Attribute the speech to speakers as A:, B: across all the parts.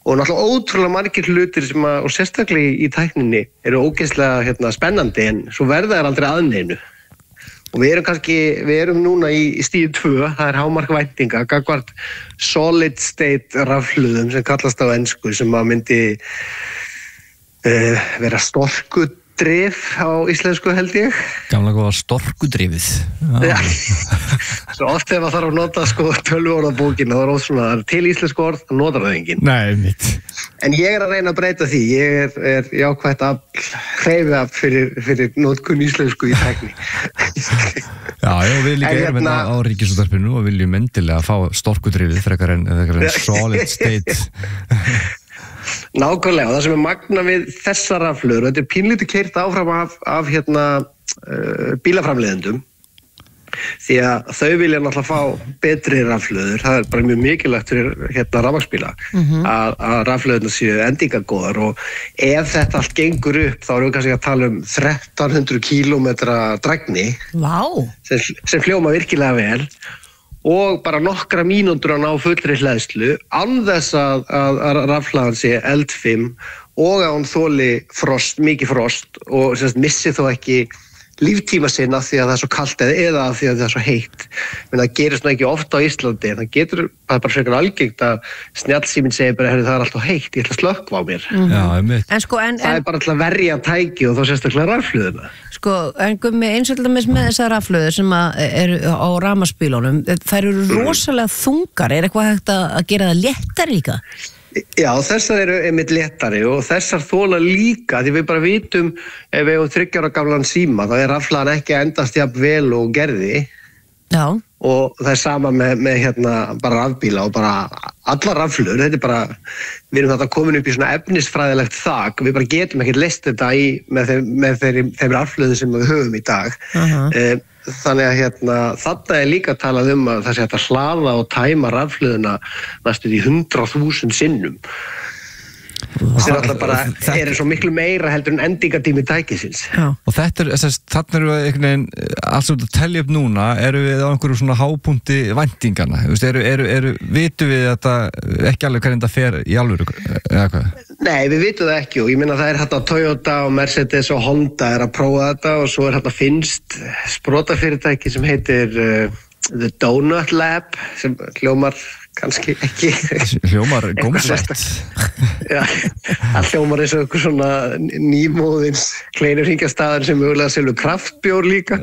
A: og náttúrulega ótrúlega margir hlutir sem og sérstaklega í tækninni eru ógeðslega spennandi en svo verða þær aldrei að neinu. Og við erum núna í stíð 2, það hámark væntinga, gagnvart solid state rafhlöðum sem kallast á ensku sem að myndi vera storkudrif á íslensku held ég.
B: Gamla góða storkudrifið.
A: Já. Svo oft ef það þarf að nota tölvuorðabókina, það svona til íslensku orð, það notar það enginn.
B: Nei, mitt.
A: En ég að reyna að breyta því, ég er jákvætt að hreyfa fyrir notkun íslensku í tækni.
B: Já, við líka erum á Ríkisútvarpinu og viljum endilega fá storkudrifið frekar en solid state.
A: Nákvæmlega, það sem magna við þessar rafhlöður, þetta pínlítið keyrt áfram af bílaframleiðendum, því að þau vilja náttúrulega fá betri rafhlöður, það bara mjög mikilvægt fyrir rafmagnsbíla að rafhlöðurnar séu endingagóðar og ef þetta allt gengur upp þá erum við kannski að tala 1300 kílómetra drægni sem hljóma virkilega vel og bara nokkra mínútur að ná fullri hleðslu án þess að rafhlaðan sé eldfim og að hún þoli mikið frost og missi þó ekki líftíma sinna því að það svo kalt eða því að það svo heitt. Men það gerist ekki ofta á Íslandi, en það er bara frekar algengt að snjallsíminn segir bara, það er alltaf heitt, ég ætla að slökkva á mér. Það er bara alltaf verja tæki og þá sérstaklega rafhlöðuna.
C: En Gummi, eins og með þessar rafhlöður sem eru á rafmagnsbílunum, þær eru rosalega þungar, er eitthvað hægt að gera það léttari líka?
A: Já, þessar eru einmitt léttari og þessar þola líka, því við bara vitum ef við hefum 3 ára gamlan síma, þá er rafhlaðan ekki að endast jafn vel og gerði.
C: Já.
A: Og það er sama með bara rafbíla og bara allar rafhlöður, þetta er bara, við erum þetta komin upp í svona efnisfræðilegt þak, við bara getum ekkert leyst þetta með þeim rafhlöðum sem við höfum í dag. Þannig að þarna er líka talað að það sé hægt að hlaða og tæma rafhlöðuna næstum í 100.000 sinnum. Það er alltaf bara, svo miklu meira heldur en endingatími tækisins.
B: Og þarna erum við einhvern veginn, alls að telja upp núna, erum við á einhverju svona hápunkti væntingana? Vitum við þetta ekki alveg hvernig þetta fer í alvöru, eða hvað?
A: Nei, við vitum það ekki og ég meina það er hægt að Toyota og Mercedes og Honda er að prófa þetta og svo er hægt að finnst sprotafyrirtæki sem heitir The Donut Lab sem hljómar kannski ekki
B: hljómar gómsvætt
A: Já, það hljómar eins og eitthvað svona nýmóðins kleinurhingjastaðar sem mögulega selur kraftbjór líka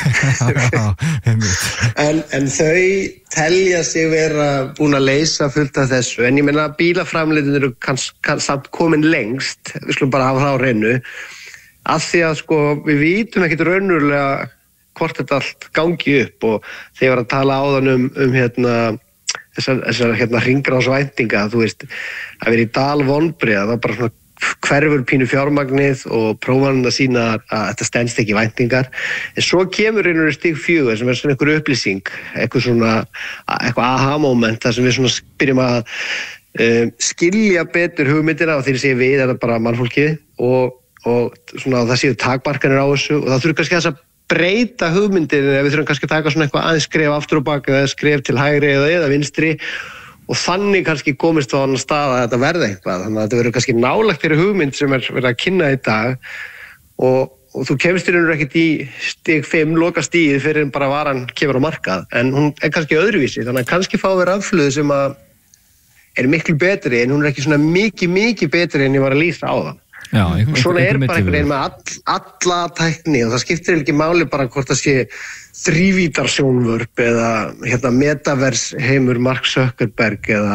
A: en þau telja sig vera búin að leysa fullt af þessu en ég meina bílaframleiðendur eru samt komin lengst við skulum bara hafa það á hreinu af því að við vitum ekkert raunverulega hvort þetta allt gangi upp og þegar var að tala áðan þessar hringrásvæntinga, þú veist, að vera í dal vonbrigða, það bara svona hverfur pínu fjármagnið og prófanum að sína að þetta stenst ekki væntingar. En svo kemur einhverju stig 4 sem er svona einhver upplýsing, eitthvað aha-moment, þar sem við svona byrjum að skilja betur hugmyndina og þegar séum við þetta bara mannfólkið og svona það séu takmarkanir á þessu og það þurfi kannski þess að breyta hugmyndir ef við þurfum kannski að taka svona eitthvað aðeins skref aftur og bak eða skref til hægri eða vinstri og þannig kannski komist á annan stað að þetta verði eitthvað þannig að þetta verður kannski nálægt þeirri hugmynd sem er verið að kynna í dag og þú kemst í rauninu ekkert í stig 5 loka stigið fyrir en bara varan kemur á markað en hún er kannski öðruvísi þannig að kannski fá við rafhlöðu sem að er miklu betri en hún er ekki svona mikið betri en ég var að lýsa á það
B: Já,
A: og svona er bara einhvern veginn með alla tækni og það skiptir ekki máli bara hvort það sé þrívítarsjónvörp eða metaverse heimur Mark Zuckerberg eða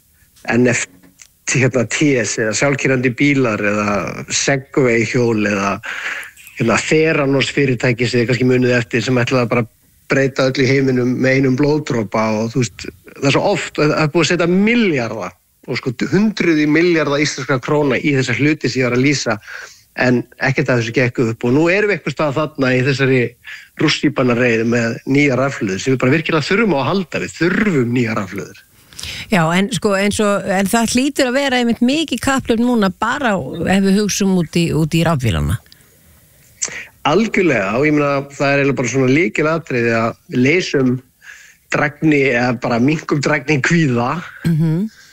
A: NFTs eða sjálfkeyrandi bílar eða Segway hjól eða Theranos fyrirtæki sem þið kannski munið eftir sem ætlaði að bara breyta öll í heiminum með einum blóðdropa og þú veist, það er svo oft að það er búið að setja milljarða og 100 milljarða íslenskra króna í þessar hluti sem ég var að lýsa en ekkert að þessu gekk upp og nú erum við eitthvað stað þarna í þessari rússíbanareið með nýja rafhlöður sem við bara virkilega þurfum á að halda við þurfum nýja rafhlöður.
C: Já, en það hlýtur að vera einmitt mikið kapphlaup núna bara ef við hugsum út í rafbílana.
A: Algjörlega og ég meina það er eiginlega bara svona lykilatriði að við leysum drægni eða bara minnkum drægni kvíða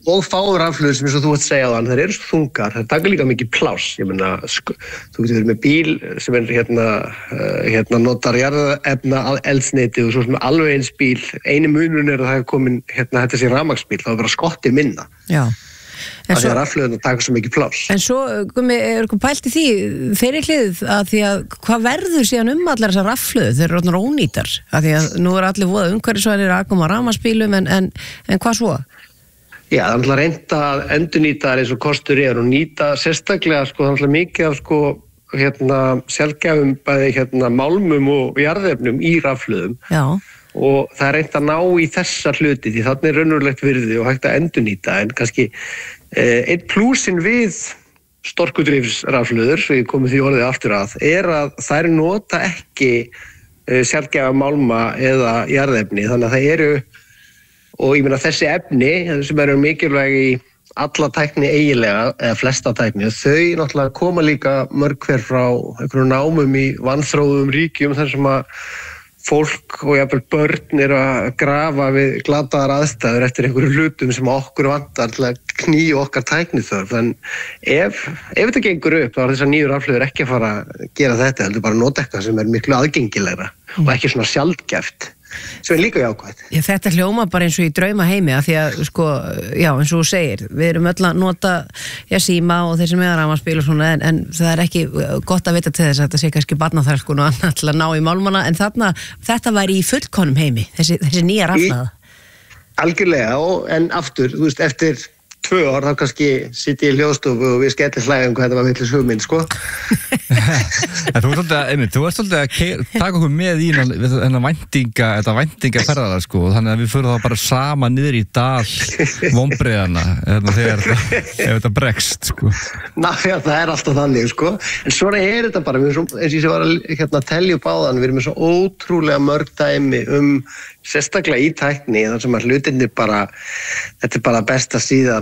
A: og fáur rafhlöður sem eins og þú ert að segja á þann, þær eru svo þungar, þær taka líka mikið pláss. Ég meina, þú getur verið með bíl sem er notar jarðefna eldsneyti og svo sem alveg eins bíl. Einu munurinn að það komin þetta sé rafmagnsbíl, þá bara skotti minna.
C: Já.
A: Það er rafhlöðurnar taka svo mikið pláss.
C: En svo, er eitthvað pælt í því þeirri hlið að því að hvað verður síðan allar þessar rafhlöður? Þeir eru orðnar ónýtar. Að því að nú er allir voða umhverfisvænir að koma rafmagnsbílum en hvað svo?
A: Já, það er alltaf reynt að endurnýta eins og kostur og nýta sérstaklega það er mikið af sjaldgæfum bæði málmum og jarðefnum í rafhlöðum.
C: Já.
A: Og það er reynt að ná í þessa hluti því þarna er raunverulegt virði og hægt að endurnýta en kannski einn plúsin við storkudrifsrafhlöður, svo ég komið því orðið aftur að þær nota ekki sjaldgæfa málma eða jarðefni þannig að það eru og ég meina þessi efni sem eru mikilvæg í alla tækni eiginlega eða flesta tækni og þau náttúrulega koma líka mörg hver frá einhverjum námum í vanþróðum ríkjum þar sem að fólk og jafnvel börn eru að grafa við glataðar aðstæður eftir einhverju hlutum sem okkur vantar til að knýja okkar tækniþörf. En ef þetta gengur upp þá er þessar nýju rafhlöður ekki að fara að gera þetta, heldur bara að nota eitthvað sem er miklu aðgengilegra og ekki svona sjaldgæft. Sem er líka jákvætt.
C: Já, þetta hljóma bara eins og í drauma heimi af því að já, eins og þú segir við erum öll að nota síma og þeir sem er rafmagnsbíl og svona en það er ekki gott að vita til þess að þetta sé kannski barnaþrælkun og annað til að ná í málmana en þetta væri í fullkonum heimi þessi nýja rafhlaða.
A: Algjörlega en aftur, þú veist, eftir 2 ár þá kannski sitt ég í hljóðstofu og við skellir hlægum hvað þetta var vitlaus hugmynd,
B: En þú ert svolítið að taka okkur með í þetta væntingaferðalag, þannig að við förum það bara sama niður í dal vonbrigðanna þegar þetta bregst,
A: Ná, já, það er alltaf þannig, En svona er þetta bara, eins og ég var að telja upp áðan, við erum með svo ótrúlega mörg dæmi sérstaklega í tækni, þar sem að hlutirnir bara, þetta er bara besta síðan,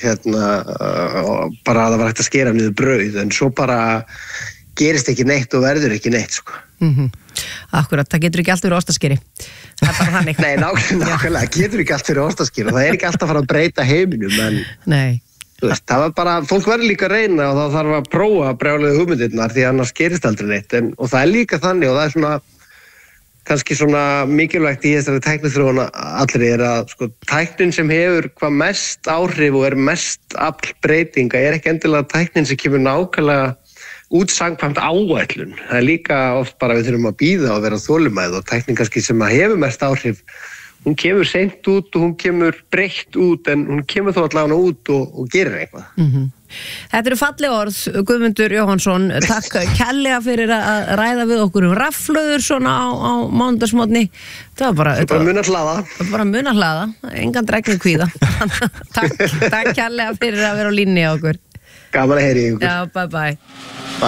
A: bara að það var hægt að skera niður brauð, en svo bara gerist ekki neitt og verður ekki neitt,
C: Akkurat, það getur ekki allt verið ostaskeri. Það er bara þannig.
A: Nei, nákvæmlega, getur ekki allt verið ostaskeri og það er ekki alltaf að fara að breyta heiminum, en veist, það var bara, fólk verður líka að reyna og þá þarf að prófa brjáluðu hugmyndirnar því annars gerist aldrei neitt, og það er líka þannig og það er svona kannski svona mikilvægt í þessari tækniþróun allri er að tæknin sem hefur hvað mest áhrif og er mest afl breytinga er ekki endilega tæknin sem kemur nákvæmlega út samkvæmt áætlun. Það er líka oft bara við þurfum að bíða og vera þolinmæð og tæknin kannski sem að hefur mest áhrif hún kemur seint út og hún kemur breytt út en hún kemur þó allavega út og gerir eitthvað.
C: Þetta eru falleg orð, Guðmundur Jóhannsson, takk kærlega fyrir að ræða við okkur rafhlöður svona á mánudagsmorgni. Það var bara muna hlaða. Engan dregni kvíða. Takk kærlega fyrir að vera á línni á okkur.
A: Gaman að heyra í ykkur.
C: Já, bye bye.